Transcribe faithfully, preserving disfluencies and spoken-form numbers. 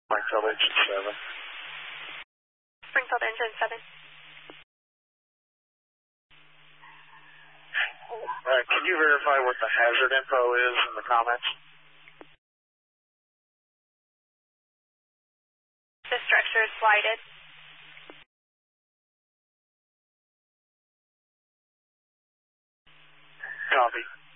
Springfield Engine seven. Springfield Engine seven. Uh, can you verify what the hazard info is in the comments? The structure is blighted. Copy.